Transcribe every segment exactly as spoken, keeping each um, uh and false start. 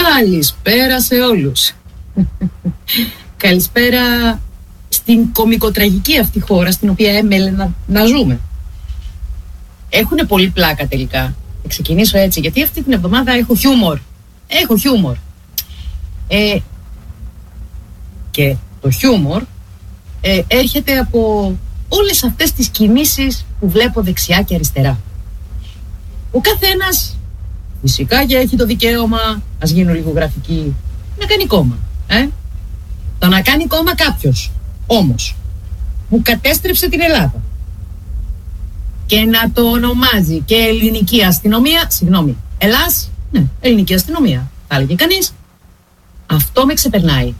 Καλησπέρα σε όλους. Καλησπέρα στην κωμικοτραγική αυτή χώρα στην οποία έμελε να, να ζούμε. Έχουνε πολύ πλάκα τελικά. Θα ξεκινήσω έτσι, γιατί αυτή την εβδομάδα έχω χιούμορ. Έχω χιούμορ. Ε, και το χιούμορ ε, έρχεται από όλες αυτές τις κινήσεις που βλέπω δεξιά και αριστερά. Ο καθένας φυσικά και έχει το δικαίωμα, ας γίνω λίγο γραφική, να κάνει κόμμα. Ε? Το να κάνει κόμμα κάποιος όμως που κατέστρεψε την Ελλάδα και να το ονομάζει και ελληνική αστυνομία, συγγνώμη, Ελλάς, ναι, ελληνική αστυνομία, θα έλεγε κανείς, αυτό με ξεπερνάει.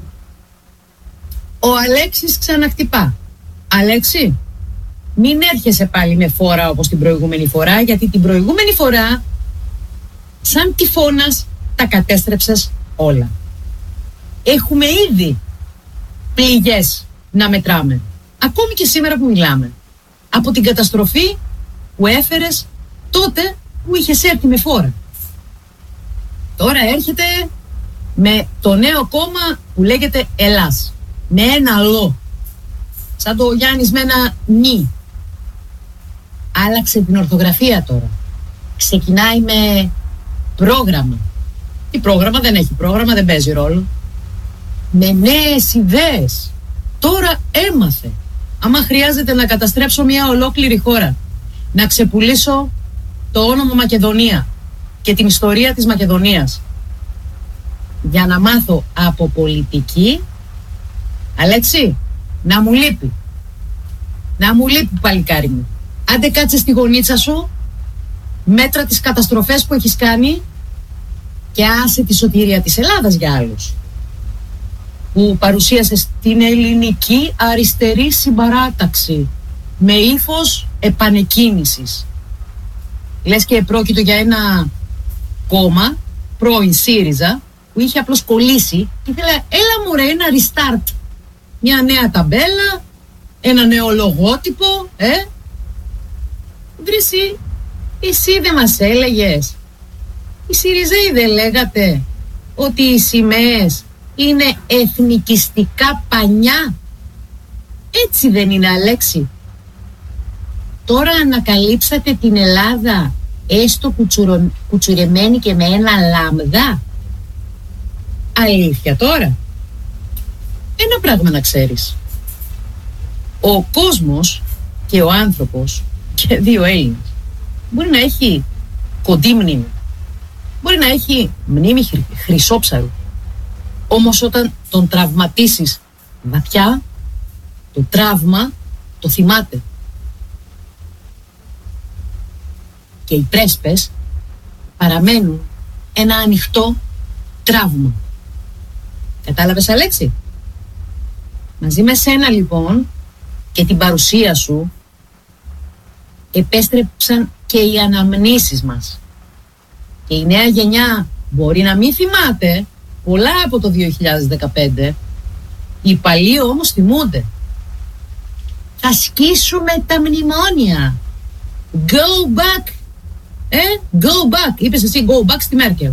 Ο Αλέξης ξαναχτυπά. Αλέξη, μην έρχεσαι πάλι με φόρα όπως την προηγούμενη φορά, γιατί την προηγούμενη φορά σαν τυφώνας τα κατέστρεψες όλα. Έχουμε ήδη πληγές να μετράμε, ακόμη και σήμερα που μιλάμε, από την καταστροφή που έφερες τότε που είχες έρθει με φόρα. Τώρα έρχεται με το νέο κόμμα που λέγεται Ελλάς, με ένα λο, σαν το Γιάννης με ένα νι. Άλλαξε την ορθογραφία τώρα. Ξεκινάει με πρόγραμμα. Τι πρόγραμμα? Δεν έχει πρόγραμμα, δεν παίζει ρόλο. Με νέες ιδέες. Τώρα έμαθε. Άμα χρειάζεται να καταστρέψω μια ολόκληρη χώρα, να ξεπουλήσω το όνομα Μακεδονία και την ιστορία της Μακεδονίας, για να μάθω από πολιτική, Αλέξη, να μου λείπει. Να μου λείπει, παλικάρι μου. Άντε κάτσε στη γωνίτσα σου, μέτρα τις καταστροφές που έχεις κάνει και άσε τη σωτηρία της Ελλάδας για άλλους, που παρουσίασε την ελληνική αριστερή συμπαράταξη με ύφος επανεκκίνησης. Λες και πρόκειτο για ένα κόμμα πρώην ΣΥΡΙΖΑ που είχε απλώς κολλήσει και ήθελε, έλα μωρέ, ένα restart, μια νέα ταμπέλα, ένα νέο λογότυπο, ε Βρύση, εσύ δεν μας έλεγες, οι ΣΥΡΙΖΑΙ δεν λέγατε ότι οι σημαίες είναι εθνικιστικά πανιά? Έτσι δεν είναι, Αλέξη? Τώρα ανακαλύψατε την Ελλάδα έστω κουτσουρο, κουτσουρεμένη και με ένα λάμδα? Αλήθεια τώρα? Ένα πράγμα να ξέρεις. Ο κόσμος και ο άνθρωπος, και δύο Έλληνες, μπορεί να έχει κοντή μνήμη, μπορεί να έχει μνήμη χρυ, χρυσόψαρου, όμως όταν τον τραυματίσεις βαθιά, το τραύμα το θυμάται. Και οι πρέσπες παραμένουν ένα ανοιχτό τραύμα. Κατάλαβες, Αλέξη? Μαζί με σένα λοιπόν και την παρουσία σου επέστρεψαν και οι αναμνήσεις μας. Και η νέα γενιά μπορεί να μην θυμάται πολλά από το δύο χιλιάδες δεκαπέντε, οι παλιοί όμως θυμούνται. Θα σκίσουμε τα μνημόνια. Go back. Ε, go back. Είπες εσύ go back στη Μέρκελ.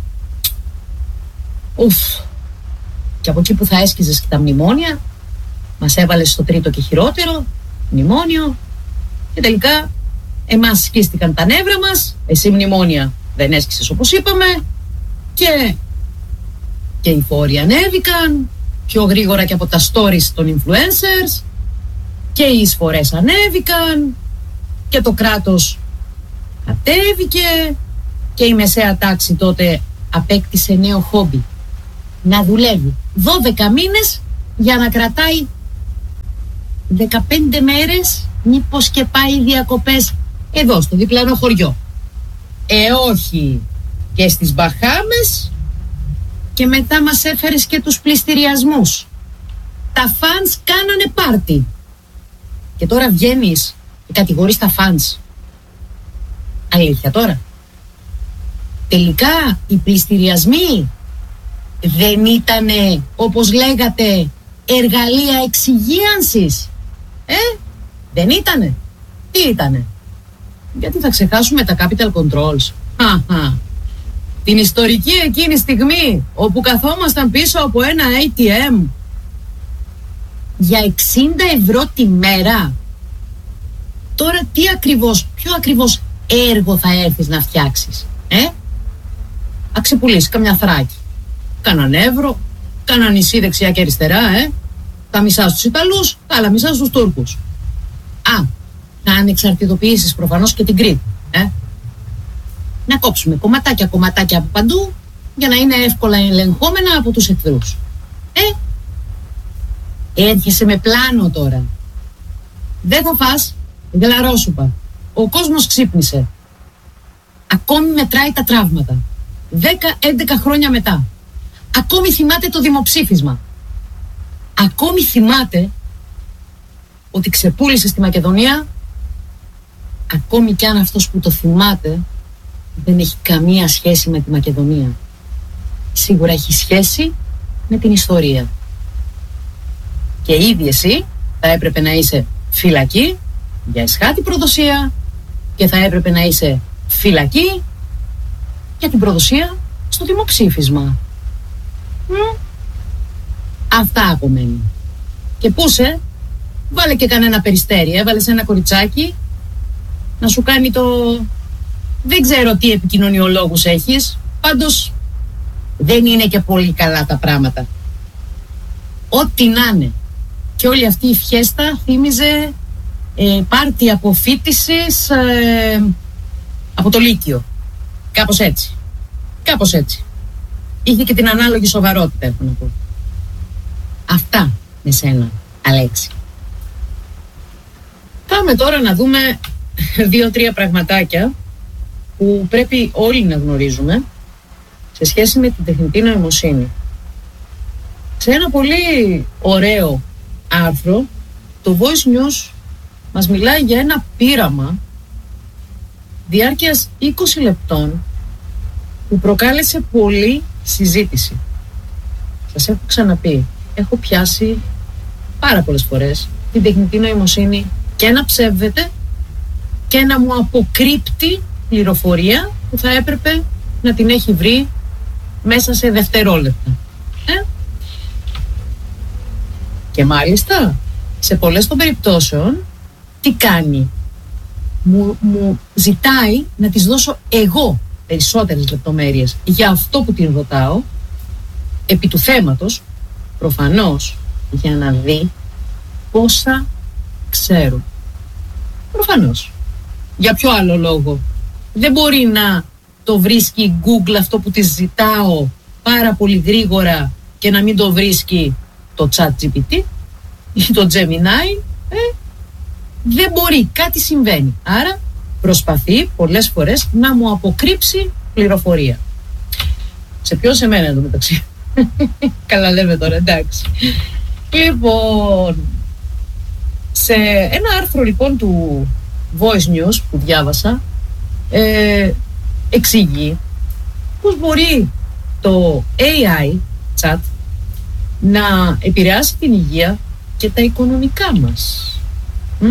Ουφ. Και από εκεί που θα έσκιζες και τα μνημόνια, μας έβαλες στο τρίτο και χειρότερο μνημόνιο και τελικά εμάς σκίστηκαν τα νεύρα μας, εσύ μνημόνια δεν έσκησες όπως είπαμε και, και οι φόροι ανέβηκαν πιο γρήγορα και από τα stories των influencers και οι εισφορές ανέβηκαν και το κράτος κατέβηκε και η μεσαία τάξη τότε απέκτησε νέο χόμπι, να δουλεύει δώδεκα μήνες για να κρατάει δεκαπέντε μέρες, μήπως και πάει διακοπές εδώ στο διπλανό χωριό. Ε όχι, και στις Μπαχάμες, και μετά μας έφερες και τους πληστηριασμούς. Τα φανς κάνανε πάρτι και τώρα βγαίνεις και κατηγορείς τα φανς. Αλήθεια τώρα? Τελικά οι πληστηριασμοί δεν ήτανε, όπως λέγατε, εργαλεία εξυγίανσης? Ε, δεν ήτανε? Τι ήτανε? Γιατί θα ξεχάσουμε τα capital controls? Αχα. την ιστορική εκείνη στιγμή όπου καθόμασταν πίσω από ένα έι τι εμ για εξήντα ευρώ τη μέρα. Τώρα τι ακριβώς, ποιο ακριβώς έργο θα έρθεις να φτιάξεις, ε? Θα ξεπουλήσεις καμιά θράκη, κανέναν Εύρο, κανένα νησί δεξιά και αριστερά, ε? Τα μισά στους Ιταλούς, τα άλλα μισά στους Τούρκους. Α, θα ανεξαρτητοποιήσεις προφανώς και την Κρήτη, ε? Να κόψουμε κομματάκια κομματάκια από παντού για να είναι εύκολα ελεγχόμενα από τους εχθρούς. Ε, έρχεσαι με πλάνο τώρα. Δεν θα φας, γλαρόσουπα. Ο κόσμος ξύπνησε. Ακόμη μετράει τα τραύματα. δέκα έντεκα χρόνια μετά. Ακόμη θυμάται το δημοψήφισμα. Ακόμη θυμάται ότι ξεπούλησε στη Μακεδονία. Ακόμη κι αν αυτός που το θυμάται δεν έχει καμία σχέση με τη Μακεδονία. Σίγουρα έχει σχέση με την ιστορία. Και ήδη εσύ θα έπρεπε να είσαι φυλακή για εσχάτη προδοσία και θα έπρεπε να είσαι φυλακή για την προδοσία στο δημοψήφισμα. Mm. Αυτά απομένει. Και πούσε, βάλε και κανένα περιστέρι, έβαλες ένα κοριτσάκι να σου κάνει το... Δεν ξέρω τι επικοινωνιολόγους έχεις, πάντως δεν είναι και πολύ καλά τα πράγματα. Ό,τι να είναι. Και όλη αυτή η φιέστα θύμιζε ε, πάρτι αποφοίτησης ε, από το Λύκειο. Κάπως έτσι. Κάπως έτσι. Είχε και την ανάλογη σοβαρότητα, έχω να πω. Αυτά με σένα, Αλέξη. Πάμε τώρα να δούμε δύο-τρία πραγματάκια που πρέπει όλοι να γνωρίζουμε σε σχέση με την τεχνητή νοημοσύνη. Σε ένα πολύ ωραίο άρθρο, το Voice News μας μιλάει για ένα πείραμα διάρκειας είκοσι λεπτών που προκάλεσε πολλή συζήτηση. Σας έχω ξαναπεί, έχω πιάσει πάρα πολλές φορές την τεχνητή νοημοσύνη και να ψεύδεται και να μου αποκρύπτει πληροφορία που θα έπρεπε να την έχει βρει μέσα σε δευτερόλεπτα. Ε? Και μάλιστα, σε πολλές των περιπτώσεων, τι κάνει? Μου, μου ζητάει να της δώσω εγώ περισσότερες λεπτομέρειες για αυτό που την ρωτάω, επί του θέματος, προφανώς, για να δει πόσα ξέρω. Προφανώς. Για ποιο άλλο λόγο? Δεν μπορεί να το βρίσκει Google αυτό που της ζητάω πάρα πολύ γρήγορα και να μην το βρίσκει το ChatGPT ή το Gemini. Ε, δεν μπορεί, κάτι συμβαίνει. Άρα προσπαθεί πολλές φορές να μου αποκρύψει πληροφορία. Σε ποιο? Σε μένα εδώ μεταξύ. Καλά λέμε τώρα, εντάξει. Λοιπόν, σε ένα άρθρο λοιπόν του Voice News που διάβασα, ε, εξηγεί πώς μπορεί το έι άι chat να επηρεάσει την υγεία και τα οικονομικά μας. Μ?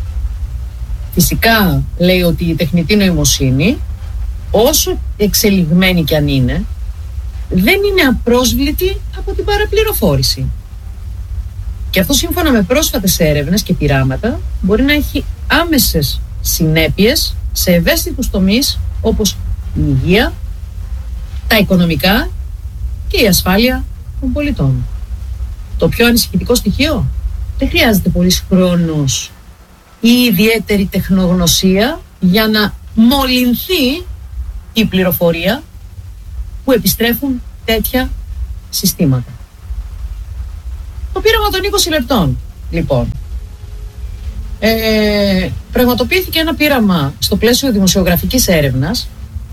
Φυσικά λέει ότι η τεχνητή νοημοσύνη, όσο εξελιγμένη κι αν είναι, δεν είναι απρόσβλητη από την παραπληροφόρηση. Και αυτό σύμφωνα με πρόσφατες έρευνες και πειράματα μπορεί να έχει άμεσες συνέπειες σε ευαίσθητους τομείς όπως η υγεία, τα οικονομικά και η ασφάλεια των πολιτών. Το πιο ανησυχητικό στοιχείο: δεν χρειάζεται πολύς χρόνος ή ιδιαίτερη τεχνογνωσία για να μολυνθεί η πληροφορία που επιστρέφουν τέτοια συστήματα. Το πείραμα των είκοσι λεπτών, λοιπόν. Ε, πραγματοποιήθηκε ένα πείραμα στο πλαίσιο δημοσιογραφικής έρευνας,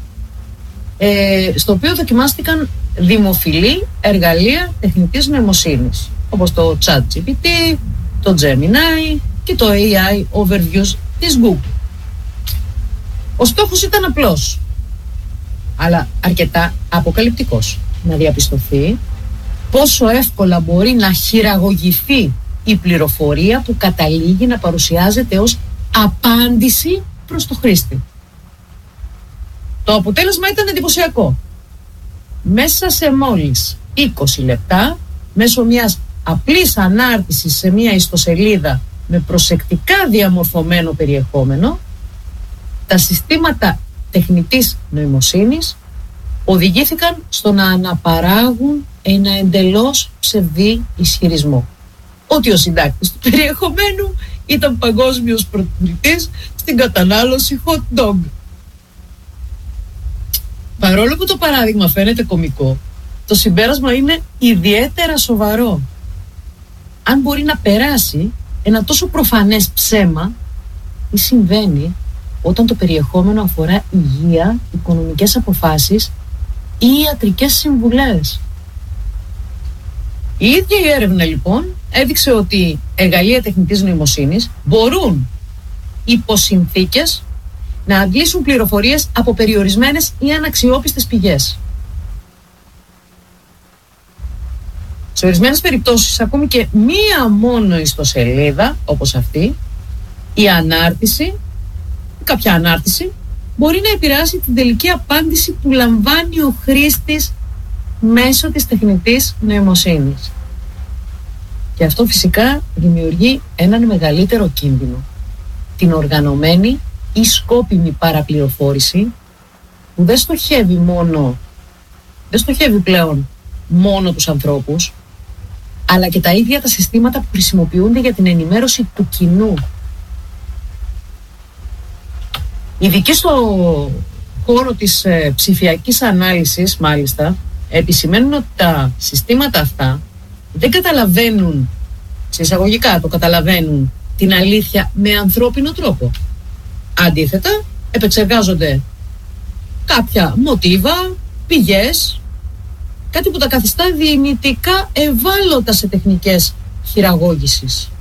ε, στο οποίο δοκιμάστηκαν δημοφιλή εργαλεία τεχνητής νοημοσύνης, όπως το ChatGPT, το Gemini και το έι άι Overviews της Google. Ο στόχος ήταν απλός, αλλά αρκετά αποκαλυπτικός: να διαπιστωθεί πόσο εύκολα μπορεί να χειραγωγηθεί η πληροφορία που καταλήγει να παρουσιάζεται ως απάντηση προς το χρήστη. Το αποτέλεσμα ήταν εντυπωσιακό. μέσα σε μόλις είκοσι λεπτά, μέσω μιας απλής ανάρτησης σε μια ιστοσελίδα με προσεκτικά διαμορφωμένο περιεχόμενο, τα συστήματα τεχνητής νοημοσύνης οδηγήθηκαν στο να αναπαράγουν ένα εντελώς ψευδή ισχυρισμό ότι ο συντάκτης του περιεχομένου ήταν παγκόσμιος πρωταθλητής στην κατανάλωση hot dog. Παρόλο που το παράδειγμα φαίνεται κωμικό, το συμπέρασμα είναι ιδιαίτερα σοβαρό. Αν μπορεί να περάσει ένα τόσο προφανές ψέμα, τι συμβαίνει όταν το περιεχόμενο αφορά υγεία, οικονομικές αποφάσεις ή ιατρικές συμβουλές. Η ίδια η έρευνα λοιπόν έδειξε ότι εργαλεία τεχνητής νοημοσύνης μπορούν υπό συνθήκες να αντλήσουν πληροφορίες από περιορισμένες ή αναξιόπιστες πηγές. Σε ορισμένες περιπτώσεις, ακόμη και μία μόνο ιστοσελίδα, όπως αυτή, η ανάρτηση, κάποια ανάρτηση, μπορεί να επηρεάσει την τελική απάντηση που λαμβάνει ο χρήστης μέσω της τεχνητής νοημοσύνης. Και αυτό φυσικά δημιουργεί έναν μεγαλύτερο κίνδυνο. Την οργανωμένη ή σκόπιμη παραπληροφόρηση που δεν στοχεύει μόνο, δεν στοχεύει πλέον μόνο τους ανθρώπους, αλλά και τα ίδια τα συστήματα που χρησιμοποιούνται για την ενημέρωση του κοινού. Ειδικοί στο χώρο της ε, ψηφιακής ανάλυσης, μάλιστα, επισημαίνουν ότι τα συστήματα αυτά δεν καταλαβαίνουν, σε εισαγωγικά το καταλαβαίνουν, την αλήθεια με ανθρώπινο τρόπο. Αντίθετα, επεξεργάζονται κάποια μοτίβα, πηγές, κάτι που τα καθιστά δυνητικά ευάλωτα σε τεχνικές χειραγώγησης.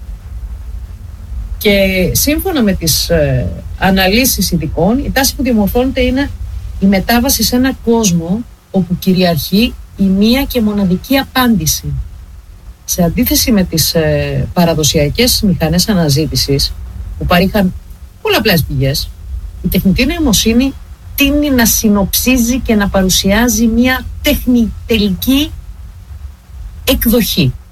Και σύμφωνα με τις ε, αναλύσεις ειδικών, η τάση που διαμορφώνεται είναι η μετάβαση σε ένα κόσμο όπου κυριαρχεί η μία και μοναδική απάντηση. Σε αντίθεση με τις ε, παραδοσιακές μηχανές αναζήτησης που παρήχαν πολλαπλές πηγές, η τεχνητή νοημοσύνη τείνει να συνοψίζει και να παρουσιάζει μια τεχνητελική εκδοχή.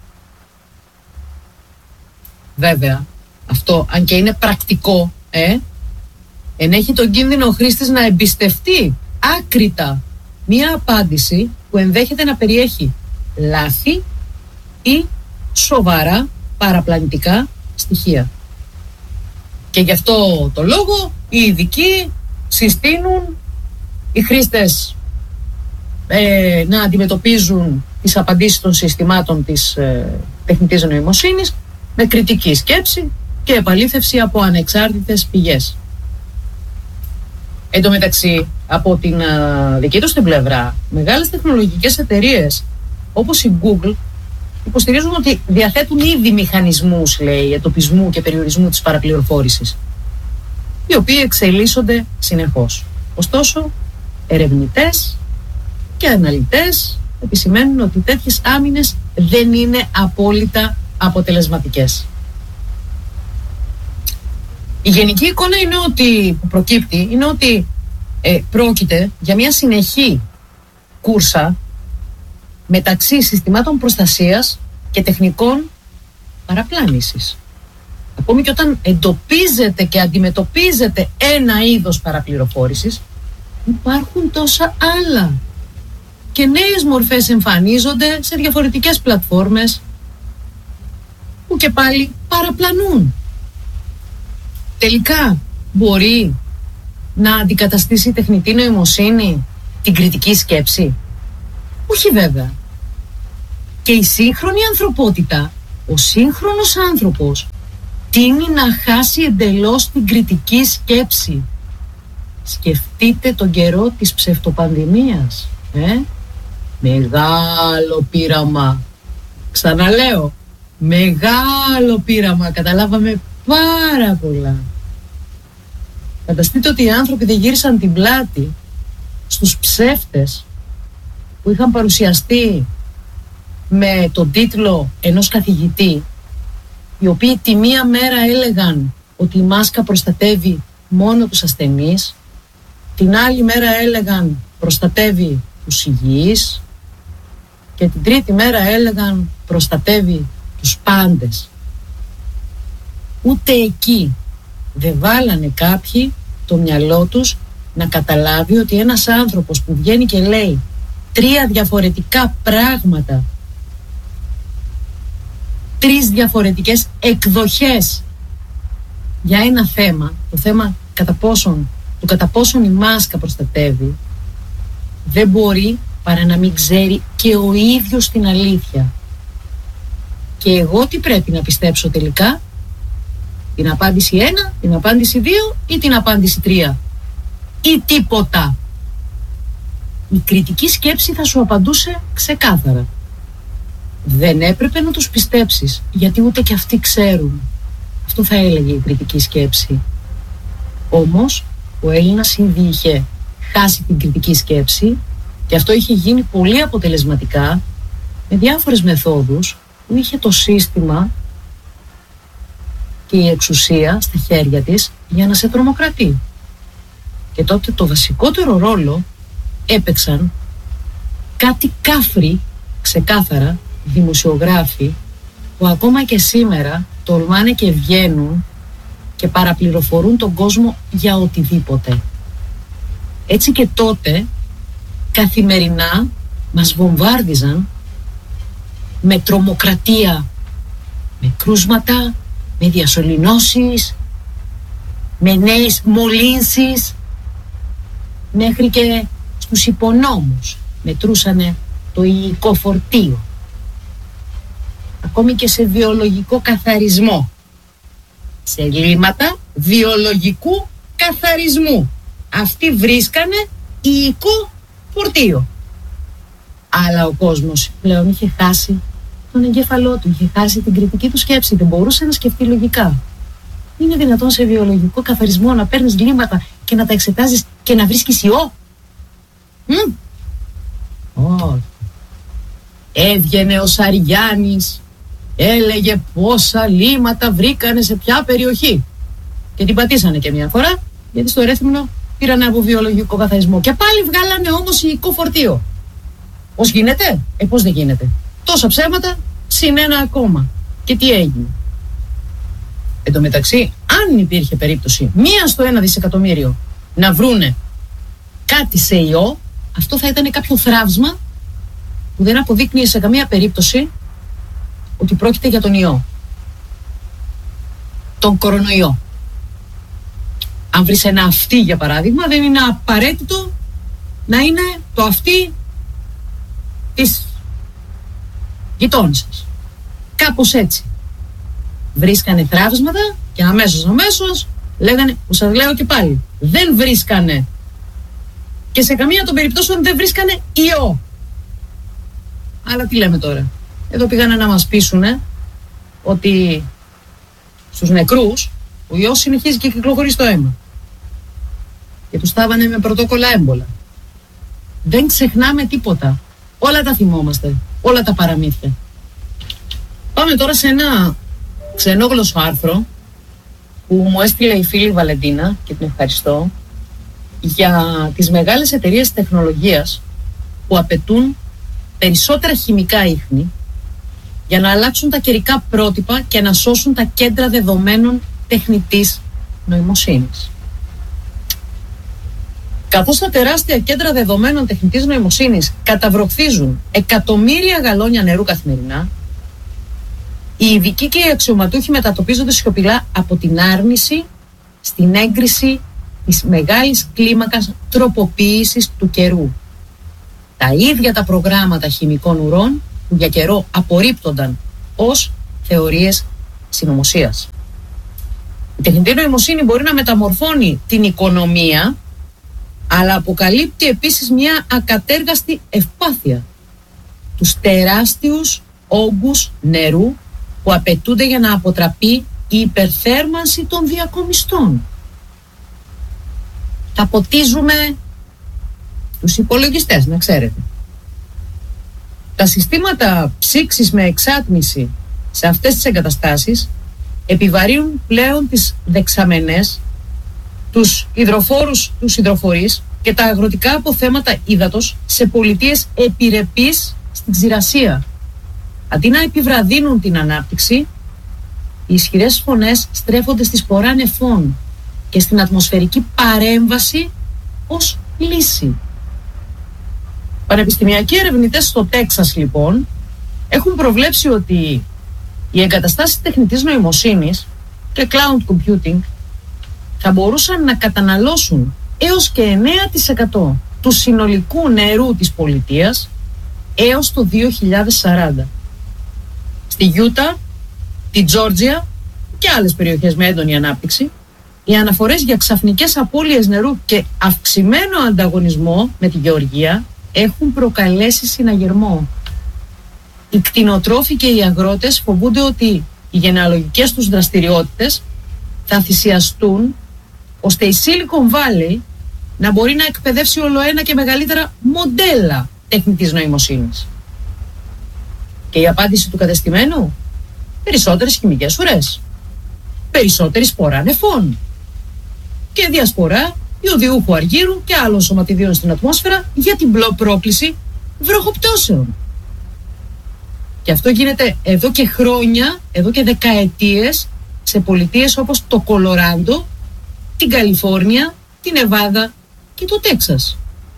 Βέβαια, αυτό, αν και είναι πρακτικό, ε, ενέχει τον κίνδυνο ο χρήστης να εμπιστευτεί άκρητα μια απάντηση που ενδέχεται να περιέχει λάθη ή σοβαρά παραπλανητικά στοιχεία. Και γι' αυτό το λόγο οι ειδικοί συστήνουν οι χρήστες ε, να αντιμετωπίζουν τις απαντήσεις των συστημάτων της ε, τεχνητής νοημοσύνης με κριτική σκέψη και επαλήθευση από ανεξάρτητες πηγές. Εν τω μεταξύ, από την α, δική τους την πλευρά, μεγάλες τεχνολογικές εταιρείες όπως η Google υποστηρίζουν ότι διαθέτουν ήδη μηχανισμούς, λέει, εντοπισμού και περιορισμού της παραπληροφόρησης, οι οποίοι εξελίσσονται συνεχώς. Ωστόσο, ερευνητές και αναλυτές επισημαίνουν ότι τέτοιες άμυνες δεν είναι απόλυτα αποτελεσματικές. Η γενική εικόνα είναι ότι, που προκύπτει είναι ότι ε, πρόκειται για μια συνεχή κούρσα μεταξύ συστημάτων προστασίας και τεχνικών παραπλάνησης. Ακόμη και όταν εντοπίζεται και αντιμετωπίζεται ένα είδος παραπληροφόρησης, υπάρχουν τόσα άλλα και νέες μορφές εμφανίζονται σε διαφορετικές πλατφόρμες που και πάλι παραπλανούν. Τελικά μπορεί να αντικαταστήσει η τεχνητή νοημοσύνη την κριτική σκέψη? Όχι βέβαια. Και η σύγχρονη ανθρωπότητα, ο σύγχρονος άνθρωπος, τείνει να χάσει εντελώς την κριτική σκέψη. Σκεφτείτε τον καιρό της ψευτοπανδημίας. Ε? Μεγάλο πείραμα. Ξαναλέω, μεγάλο πείραμα. Καταλάβαμε πάρα πολλά. Φανταστείτε ότι οι άνθρωποι δεν γύρισαν την πλάτη στους ψεύτες που είχαν παρουσιαστεί με τον τίτλο ενός καθηγητή, οι οποίοι τη μία μέρα έλεγαν ότι η μάσκα προστατεύει μόνο τους ασθενείς, την άλλη μέρα έλεγαν προστατεύει τους υγιείς και την τρίτη μέρα έλεγαν προστατεύει τους πάντες. Ούτε εκεί δεν βάλανε κάποιοι το μυαλό τους να καταλάβει ότι ένας άνθρωπος που βγαίνει και λέει τρία διαφορετικά πράγματα, τρεις διαφορετικές εκδοχές για ένα θέμα, το θέμα κατά πόσον, του κατά πόσον η μάσκα προστατεύει, δεν μπορεί παρά να μην ξέρει και ο ίδιος την αλήθεια. Και εγώ τι πρέπει να πιστέψω τελικά? Την απάντηση ένα, την απάντηση δύο ή την απάντηση τρία? Ή τίποτα? Η κριτική σκέψη θα σου απαντούσε ξεκάθαρα. Δεν έπρεπε να τους πιστέψεις, γιατί ούτε και αυτοί ξέρουν. Αυτό θα έλεγε η κριτική σκέψη. Όμως ο Έλληνας ήδη είχε χάσει την κριτική σκέψη και αυτό είχε γίνει πολύ αποτελεσματικά με διάφορες μεθόδους που είχε το σύστημα και η εξουσία στα χέρια της για να σε τρομοκρατεί. Και τότε το βασικότερο ρόλο έπαιξαν κάτι κάφροι, ξεκάθαρα, δημοσιογράφοι που ακόμα και σήμερα τολμάνε και βγαίνουν και παραπληροφορούν τον κόσμο για οτιδήποτε. Έτσι και τότε καθημερινά μας βομβάρδιζαν με τρομοκρατία, με κρούσματα, με διασωληνώσεις, με νέες μολύνσεις, μέχρι και στους υπονόμους μετρούσανε το υλικό φορτίο. Ακόμη και σε βιολογικό καθαρισμό. Σε λύματα βιολογικού καθαρισμού. Αυτοί βρίσκανε υλικό φορτίο. Αλλά ο κόσμος πλέον είχε χάσει τον εγκέφαλό του, είχε χάσει την κριτική του σκέψη, δεν μπορούσε να σκεφτεί λογικά. Είναι δυνατόν σε βιολογικό καθαρισμό να παίρνεις λύματα και να τα εξετάζεις και να βρίσκεις ιό? Mm. Όχι. Έβγαινε ο Σαριάννης, έλεγε πόσα λύματα βρήκανε σε ποια περιοχή. Και την πατήσανε και μια φορά, γιατί στο Ρέθυμνο πήρανε από βιολογικό καθαρισμό. Και πάλι βγάλανε όμως υλικό φορτίο. Πώς γίνεται? Ε, πώς δεν γίνεται? Τόσα ψέματα, συν ένα ακόμα. Και τι έγινε? Εν τω μεταξύ, αν υπήρχε περίπτωση μία στο ένα δισεκατομμύριο να βρούνε κάτι σε ιό, αυτό θα ήταν κάποιο θραύσμα που δεν αποδείκνυε σε καμία περίπτωση ότι πρόκειται για τον ιό. Τον κορονοϊό. Αν βρεις ένα αυτί, για παράδειγμα, δεν είναι απαραίτητο να είναι το αυτί της γειτόνισσας. Κάπως έτσι. Βρίσκανε θραύσματα και αμέσως αμέσως λέγανε, που σας λέω και πάλι, δεν βρίσκανε και σε καμία των περιπτώσεων δεν βρίσκανε ιό. Αλλά τι λέμε τώρα? Εδώ πήγανε να μας πείσουνε ότι στους νεκρούς ο ιός συνεχίζει και κυκλοφορεί στο αίμα και τους θάβανε με πρωτόκολλα έμπολα. Δεν ξεχνάμε τίποτα. Όλα τα θυμόμαστε. Όλα τα παραμύθια. Πάμε τώρα σε ένα ξενόγλωσσο άρθρο που μου έστειλε η φίλη Βαλεντίνα και την ευχαριστώ, για τις μεγάλες εταιρείες τεχνολογίας που απαιτούν περισσότερα χημικά ίχνη για να αλλάξουν τα καιρικά πρότυπα και να σώσουν τα κέντρα δεδομένων τεχνητής νοημοσύνης. Καθώς τα τεράστια κέντρα δεδομένων τεχνητής νοημοσύνης καταβροχθίζουν εκατομμύρια γαλόνια νερού καθημερινά, οι ειδικοί και οι αξιωματούχοι μετατοπίζονται σιωπηλά από την άρνηση στην έγκριση της μεγάλης κλίμακας τροποποίησης του καιρού. Τα ίδια τα προγράμματα χημικών ουρών που για καιρό απορρίπτονταν ως θεωρίες συνωμοσίας. Η τεχνητή νοημοσύνη μπορεί να μεταμορφώνει την οικονομία, αλλά αποκαλύπτει επίσης μια ακατέργαστη ευπάθεια. Τους τεράστιους όγκους νερού που απαιτούνται για να αποτραπεί η υπερθέρμανση των διακομιστών. Θα ποτίζουμε τους υπολογιστές, να ξέρετε. Τα συστήματα ψήξης με εξάτμιση σε αυτές τις εγκαταστάσεις επιβαρύνουν πλέον τις δεξαμενές, τους υδροφόρους, τους υδροφορείς και τα αγροτικά αποθέματα ύδατος σε πολιτείες επιρρεπείς στην ξηρασία. Αντί να επιβραδύνουν την ανάπτυξη, οι ισχυρές φωνές στρέφονται στη σπορά νεφών και στην ατμοσφαιρική παρέμβαση ως λύση. Πανεπιστημιακοί ερευνητές στο Τέξας, λοιπόν, έχουν προβλέψει ότι οι εγκαταστάσεις τεχνητής νοημοσύνης και cloud computing θα μπορούσαν να καταναλώσουν έως και εννέα τοις εκατό του συνολικού νερού της πολιτείας έως το δύο χιλιάδες σαράντα. Στη Γιούτα, τη Τζόρτζια και άλλες περιοχές με έντονη ανάπτυξη, οι αναφορές για ξαφνικές απώλειες νερού και αυξημένο ανταγωνισμό με τη γεωργία έχουν προκαλέσει συναγερμό. Οι κτηνοτρόφοι και οι αγρότες φοβούνται ότι οι γενεαλογικές τους δραστηριότητες θα θυσιαστούν ώστε η Silicon Valley να μπορεί να εκπαιδεύσει ολοένα και μεγαλύτερα μοντέλα τεχνητής νοημοσύνης. Και η απάντηση του κατεστημένου: περισσότερες χημικές ουρές, περισσότερη σπορά νεφών και διασπορά ιωδιούχου αργύρου και άλλων σωματιδίων στην ατμόσφαιρα για την πρόκληση βροχοπτώσεων. Και αυτό γίνεται εδώ και χρόνια, εδώ και δεκαετίες, σε πολιτείες όπως το Κολοράντο, την Καλιφόρνια, την Νεβάδα και το Τέξας.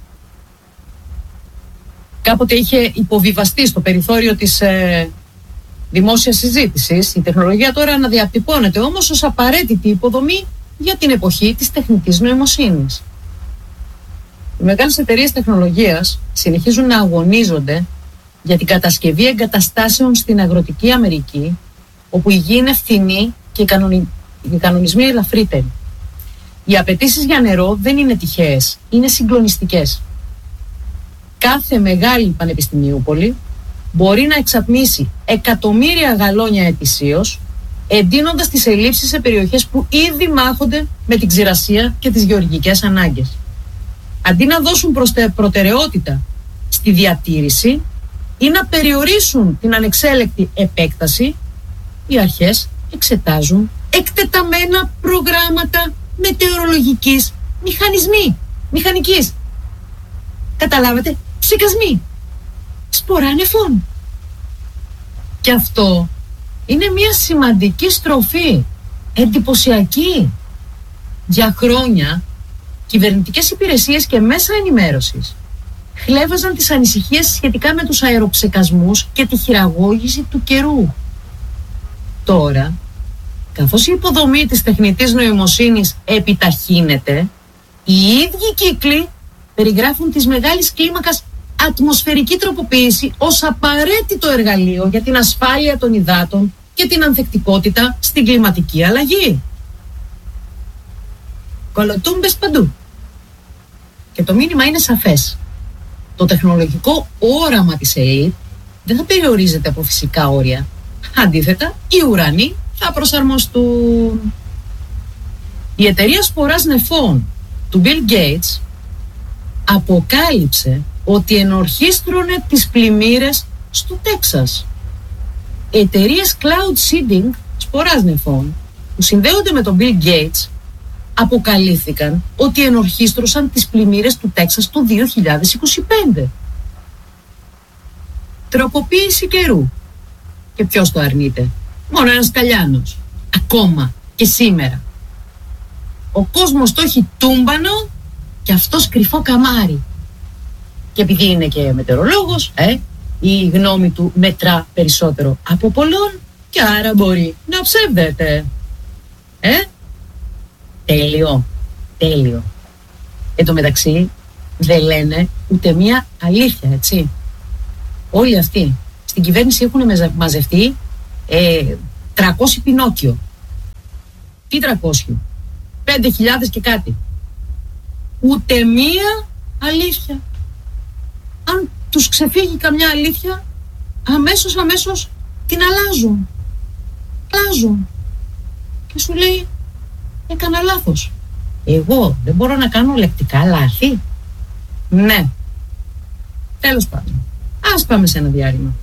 Κάποτε είχε υποβιβαστεί στο περιθώριο της ε, δημόσιας συζήτησης. Η τεχνολογία τώρα αναδιατυπώνεται όμως ως απαραίτητη υποδομή για την εποχή της τεχνητής νοημοσύνης. Οι μεγάλες εταιρείες τεχνολογίας συνεχίζουν να αγωνίζονται για την κατασκευή εγκαταστάσεων στην αγροτική Αμερική, όπου η γη είναι φθηνή και οι, κανονι... οι κανονισμοί ελαφρύτεροι. Οι απαιτήσεις για νερό δεν είναι τυχαίες, είναι συγκλονιστικές. Κάθε μεγάλη πανεπιστημιούπολη μπορεί να εξατμίσει εκατομμύρια γαλόνια ετησίως, εντείνοντας τις ελλείψεις σε περιοχές που ήδη μάχονται με την ξηρασία και τις γεωργικές ανάγκες. Αντί να δώσουν προτεραιότητα στη διατήρηση ή να περιορίσουν την ανεξέλεκτη επέκταση, οι αρχές εξετάζουν εκτεταμένα προγράμματα μετεωρολογικής μηχανισμοί, μηχανικής. Καταλάβατε, ψεκασμοί, σπορά νεφών. Και αυτό είναι μια σημαντική στροφή, εντυπωσιακή. Για χρόνια, κυβερνητικές υπηρεσίες και μέσα ενημέρωσης χλέβαζαν τις ανησυχίες σχετικά με τους αεροψεκασμούς και τη χειραγώγηση του καιρού. Τώρα, καθώς η υποδομή της τεχνητής νοημοσύνης επιταχύνεται, οι ίδιοι κύκλοι περιγράφουν της μεγάλης κλίμακας ατμοσφαιρική τροποποίηση ως απαραίτητο εργαλείο για την ασφάλεια των υδάτων και την ανθεκτικότητα στην κλιματική αλλαγή. Κολοτούμπες παντού. Και το μήνυμα είναι σαφές. Το τεχνολογικό όραμα της ΕΕ δεν θα περιορίζεται από φυσικά όρια. Αντίθετα, οι ουρανοί θα προσαρμοστούν. Η εταιρεία σποράς νεφών του Bill Gates αποκάλυψε ότι ενορχίστρωνε τις πλημμύρες στο Τέξας. Εταιρείες cloud seeding σποράς νεφών που συνδέονται με τον Bill Gates αποκαλύφθηκαν ότι ενορχίστρωσαν τις πλημμύρες του Τέξας το δύο χιλιάδες είκοσι πέντε. Τροποποίηση καιρού. Και ποιος το αρνείται? Μόνο ένας Καλιάνος. Ακόμα και σήμερα. Ο κόσμος το έχει τούμπανο και αυτός κρυφό καμάρι. Και επειδή είναι και μετεωρολόγος, ε, η γνώμη του μετρά περισσότερο από πολλών και άρα μπορεί να ψεύδεται. Ε, τέλειο, τέλειο. Εν τω μεταξύ δεν λένε ούτε μία αλήθεια, έτσι. Όλοι αυτοί στην κυβέρνηση έχουν μαζευτεί ε, τριακόσια Πινόκιο. Τι τριακόσια? πέντε χιλιάδες και κάτι. Ούτε μία αλήθεια. Αν τους ξεφύγει καμιά αλήθεια, αμέσως αμέσως την αλλάζουν. Αλλάζουν. Και σου λέει, έκανα λάθος. Εγώ δεν μπορώ να κάνω λεκτικά λάθη? Ναι. Τέλος πάντων. Ας πάμε σε ένα διάλειμμα.